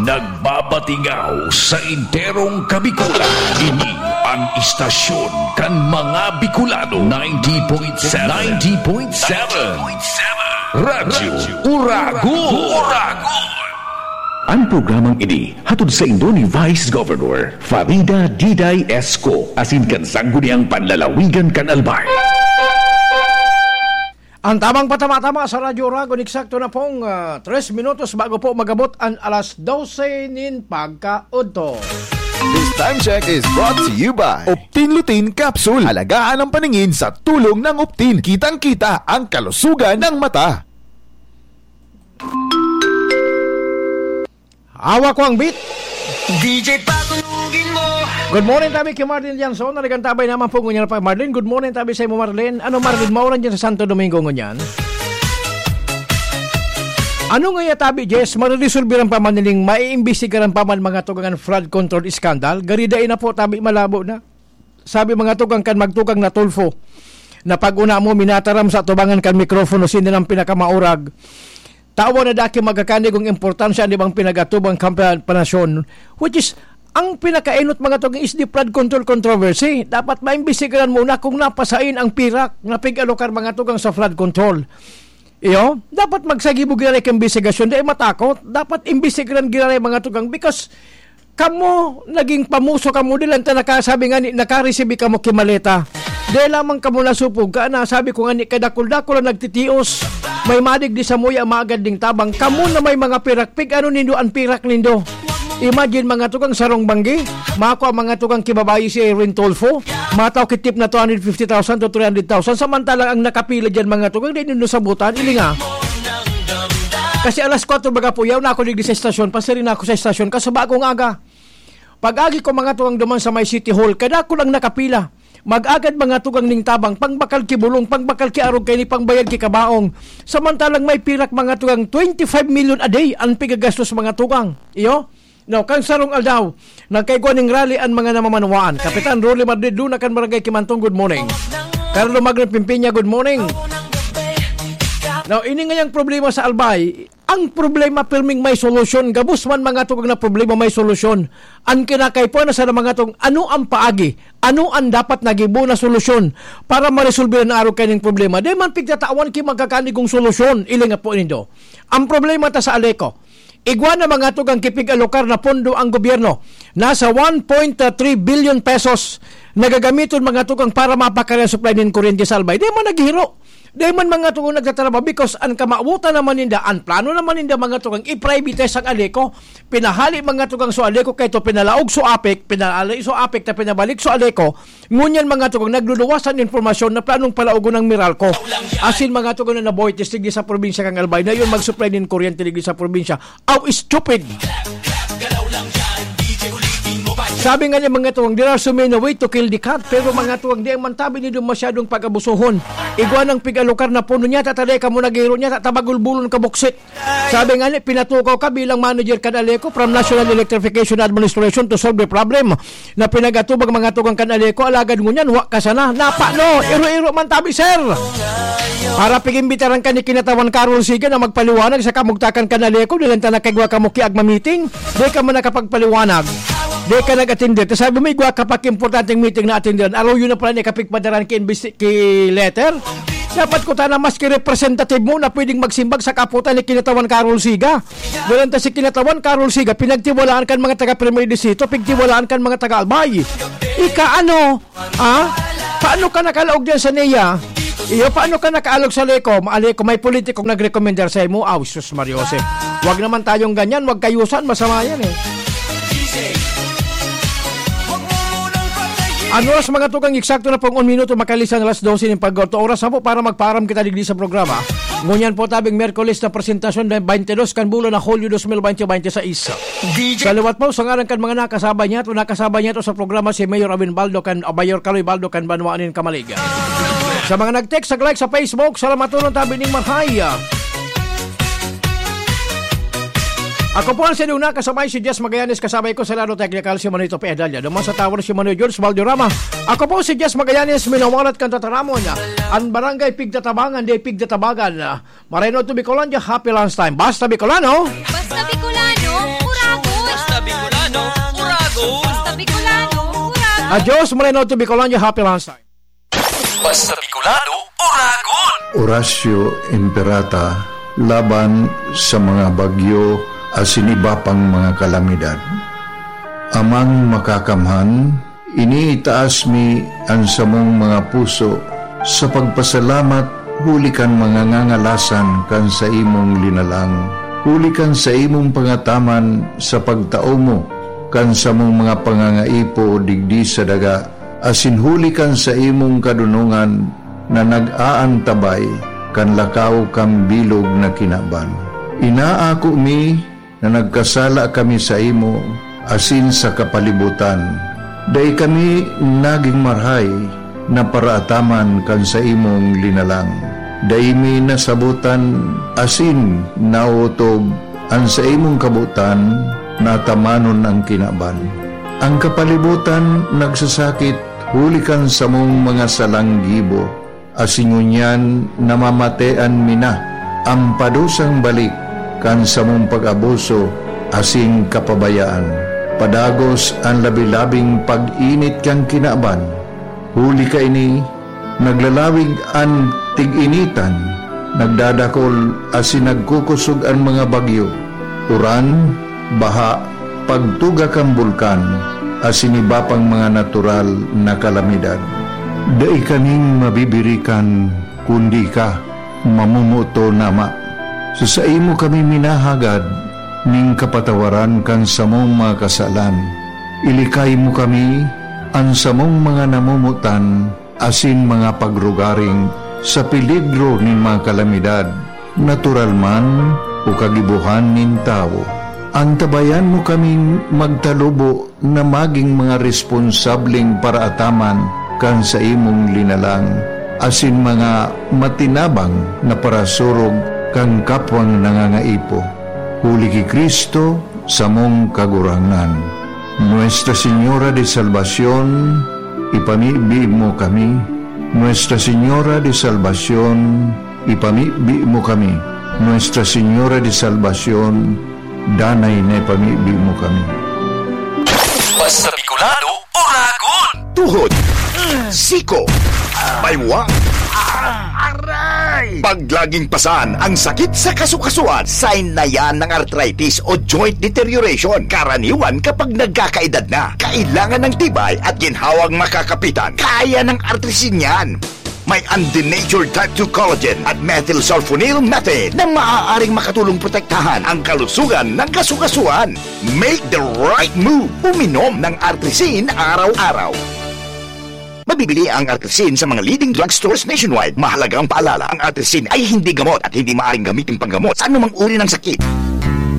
Nagbabatingaw sa enterong Kabikulan. Ini ang istasyon kan mga Bicolano. 90.7 Radyo Uragon. Ang programang ini hatod sa Indo ni Vice Governor Farida Diday Esco asin kan sangguniang panlalawigan kan Albay. Ang tamang patama-tama sa Radyo Uragon, eksakto na pong 3 minutos bago po magabot ang alas 12 nin pagkaudto. This time check is brought to you by Optin Lutein Capsule. Alagaan ang paningin sa tulong ng Optin. Kitang-kita ang kalusugan ng mata. Hawak ko ang beat. DJ patunugin mo. Good morning tabi kay Marlene Janson. Naligantabay naman po ngunyan pa Marlene. Good morning tabi sa imo Marlene. Ano Marlene, maulan dyan sa Santo Domingo ngunyan? Ano nga tabi Jess, mariresolbiran pa man niling maiimbestigaran pa man mga tugangan fraud control scandal. Garidain na po tabi malabo na. Sabi mga tugang kan magtugang na tulfo. Na pag-una mo minataram sa tubangan kan mikrofono sinilang pinakamaurag. Tawa na daki magkakanig ang importansya ni bang pinagatubang kampanasyon, which is ang pinakainot mga tong is the flood control controversy. Dapat maimbestigaran muna kung napasain ang pirak na pig-alokar mga tugang sa flood control. Iyo, dapat magsagibog ginalay kang investigasyon, di matakot. Dapat imbestigaran ginalay mga tugang because kamo naging pamuso kamo dilan ta nakasabi nga nakareceive kamo kimaleta. Di lamang kamo nasupog ka na sabi ko nga ni kadakul-dakul ang nagtitios. May madig di sa muya maagad ding tabang. Kamo na may mga pirak-pig ano nindo ang pirak nindo. Imagine mga tukang sarong banggi, mako ang mga tukang kibabayi si Erwin Tolfo, mataw kitip na 250,000 to 300,000 samantalang ang nakapila diyan mga tukang di nindo sabutan ilinga. Kasi alas 4 baga po yaw na ako digdi sa estasyon, pasirin ako sa estasyon kasi bagong aga. Pag-agi ko mga tukang duman sa may City Hall, kada ko lang nakapila. Mag-agad mga tugang ning tabang, pangbakal kibulong, pangbakal kiarog kay ni pangbayad ki kabaong. Samantalang may pirak mga tugang 25 million a day ang pigagastos mga tugang. Iyo? Now, kang sarong aldaw, nagkaiguan ng rally ang mga namamanawaan. Kapitan Rolly Madrid, Luna kan Barangay Kimantong, good morning. Carlo Magno Pimpinya, good morning. Now, ini ngayang problema sa Albay, ang problema pirming may solusyon. Gabus man mga tugang na problema may solusyon. Ang kinakaipo na sa mga tugang, ano ang paagi? Ano ang dapat nagibo na solusyon para maresolve na araw kanyang problema? Di man pigtatawan ki magkakanigong solusyon. Ilinga po nindo. Ang problema ta sa Aleco, igwan na mga tugang kipig-alokar na pondo ang gobyerno. Nasa 1.3 billion pesos nagagamiton mga tugang para mapakarian supply ng kuryente sa Albay. Di man naghihiro. Di man mga tugang nagtatrabaho because ang kamauta naman ninda, ang plano naman ninda mga tugang i-privatize ang Aleco. Pinahali mga tugang so Aleco kay to pinalaog so APEC, pinalali so APEC ta pinabalik so Aleco. Ngunyan mga tugang nagluluwasan informasyon na planong palaugon ng Meralco. Asin mga tugang na naboitis digdi sa probinsya kang Albay na yun mag-supply ng kuryente digdi sa probinsya. Aw stupid. Sabi nga niya mga tuwang, there are so many way to kill the cat. Pero mga tuwang, di ang mantabi niyo masyadong pag-abusuhon. Igwa ng pig-alokar na puno niya, tatalay ka mo nag-hiro niya, tatabagulbulon ka buksit. Sabi nga niya, pinatukaw ka bilang manager Kanaleco from National Electrification Administration to solve the problem. Na pinagatubag mga tuwang Kanaleco, alagad mo niyan, huwag ka sana. Napa, no, iro-iro man tabi, sir. Para pigimbitaran ka ni kinatawan Carol Siga na magpaliwanag sa kamugtakan Kanaleco, nilanta na kagwa ka mo kiag ma-meeting, di ka man nakapagpaliwanag. Di ka nag-attender. Tapos sabi mo, igwa kapag importanteng meeting na attenderan. Araw yun na pala ni kapigpadaran ki letter. Dapat ko na mas ki-representative mo na pwedeng magsimbag sa kaputan ni kinatawan Carol Siga. Doon si kinatawan Carol Siga, pinagtiwalaan kan mga taga-Premier Distrito, pigtiwalaan kan mga taga-Albay. Ika ano? Paano ka nakalaog dyan sa NEA? Iyo, paano ka nakaalog sa Aleco? Aleco, may politikong nag-recommendar sa mo. Sus Mariose. Huwag naman tayong ganyan, huwag kayusan, masama yan eh. Ano oras mga tugang eksakto na pong 1 minuto makalisan alas 12 ng pag-orto. Oras na po para magparam kita digdi sa programa. Ngunyan po tabing Merkulis na presentasyon ng 22 kan bulan na Hulyo 2020-26. Sa liwat po, sa ngaran kan mga nakasabay niya to sa programa si Mayor Abin Baldo kan Mayor Kaloy Baldo kan Banwaanin Kamaliga. Sa mga nag-text, nag-like sa Facebook, salamat tulong tabi ning Marhaya. Ako po ang sinuna, kasabay si Jess Magallanes, kasabay ko sa lalo technical si Manito Pedalya. Naman sa tower si Manuel George Valderrama. Ako po si Jess Magallanes, minawalat kang tataramon. Ang barangay Pigtatabangan, di Pigtatabagan. Marino to Bicolandia, happy lunch time. Basta Bicolano! Basta Bicolano, Uragon! Adios, Moreno to Bicolano, happy Valentine. Basta Bicolano, Uragon! Horacio Imperata laban sa mga bagyo asiniba pang mga kalamidad. Amang makakamhan, iniitaas mi ang samong mga puso sa pagpasalamat hulikan mga ngangalasan kan sa imong linalang. Hulikan sa imong pangataman sa pagtao mo kan sa mong mga pangangaipo digdi sa daga. Asin hulikan sa imong kadunungan na nag-aantabay kan lakaw kang bilog na kinaban. Inaako mi na nagkasala kami sa imo asin sa kapalibutan. Day kami naging marhay na paraataman kan sa imong linalang. Day mi nasabutan asin nautob ang sa imong kabutan na tamanon ang kinaban. Ang kapalibutan nagsasakit hulikan sa mong mga salanggibo. Asingunyan namamatean mina ang padusang balik kan sa mong pag-abuso asing kapabayaan. Padagos ang labi-labing pag-init kang kinaban. Huli ka ini, naglalawig ang tig-initan, nagdadakol asin nagkukusog ang mga bagyo. Uran, baha, pagtuga kang bulkan, asin iba pang mga natural na kalamidad. Dai kaming mabibirikan kundi ka mamumuto nama. Sa imo kami minahagad ning kapatawaran kan samong mga kasalan. Ilikay mo kami ang samong mga namumutan asin mga pagrugaring sa peligro nin mga kalamidad, natural man o kagibuhan nin tao. Antabayan mo kaming magtalubo na maging mga responsableng paraataman kan sa imong linalang, asin mga matinabang na parasurog kang kapwang nangangaipo. Huli ki Kristo sa mong kagurangan. Nuestra Señora de Salvación, ipamibi mo kami. Nuestra Señora de Salvación, ipamibi mo kami. Nuestra Señora de Salvación, danay na ipamibi mo kami. Basta Bicolano, Uragon! Tuhod, siko, baywang, aray! Paglaging pasan ang sakit sa kasukasuan, sign na yan ng arthritis o joint deterioration. Karaniwan kapag nagkakaedad na. Kailangan ng tibay at ginhawang makakapitan. Kaya ng artrisin yan. May undenatured type 2 collagen at methylsulfonyl methane na maaaring makatulong protektahan ang kalusugan ng kasukasuan. Make the right move. Uminom ng artrisin araw-araw. Mabibili ang artrisin sa mga leading drugstores nationwide. Mahalagang paalala, ang artrisin ay hindi gamot at hindi maaaring gamitin panggamot sa anumang uri ng sakit.